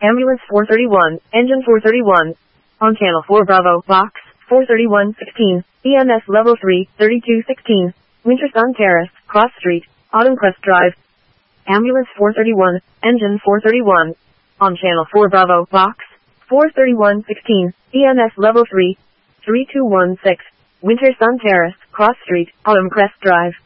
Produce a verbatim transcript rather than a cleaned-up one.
Ambulance four thirty-one, Engine four thirty-one. On Channel four Bravo, Box four thirty-one sixteen, E M S Level three, thirty-two sixteen. Wintersun Terrace, Cross Street, Autumn Crest Drive. Ambulance four thirty-one, Engine four thirty-one. On Channel four Bravo, Box four thirty-one sixteen, E M S Level three, three two one six. Wintersun Terrace, Cross Street, Autumn Crest Drive.